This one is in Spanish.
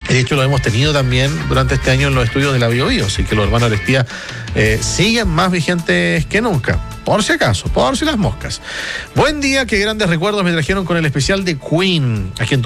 De hecho, lo hemos tenido también durante este año en los estudios de la BioBio, así que los hermanos Arestía siguen más vigentes que nunca. Por si acaso, por si las moscas. Buen día, qué grandes recuerdos me trajeron con el especial de Queen. Aquí en